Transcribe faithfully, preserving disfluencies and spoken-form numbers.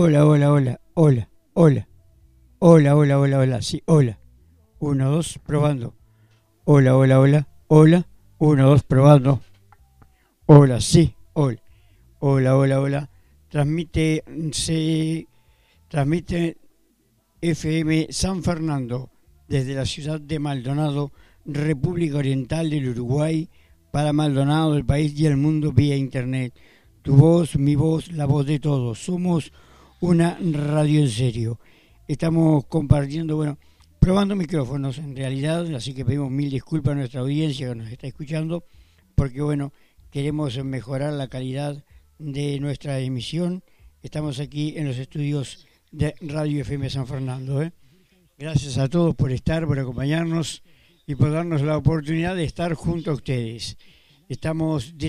Hola, hola, hola, hola, hola, hola, hola, hola, hola, sí, hola. Uno, dos, probando. Hola, hola, hola, hola. Uno, dos, probando. Hola, sí, hola, hola, hola, hola. Transmite, se transmite F M San Fernando desde la ciudad de Maldonado, República Oriental del Uruguay, para Maldonado, el país y el mundo vía internet. Tu voz, mi voz, la voz de todos. Somos una radio en serio. Estamos compartiendo, bueno, probando micrófonos en realidad, así que pedimos mil disculpas a nuestra audiencia que nos está escuchando, porque bueno, queremos mejorar la calidad de nuestra emisión. Estamos aquí en los estudios de Radio F M San Fernando. ¿eh? Gracias a todos por estar, por acompañarnos y por darnos la oportunidad de estar junto a ustedes. Estamos